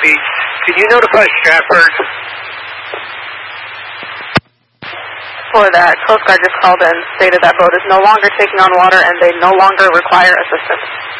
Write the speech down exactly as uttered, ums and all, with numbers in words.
feet. Can you notify Stratford? For that, Coast Guard just called in, stated that boat is no longer taking on water and they no longer require assistance.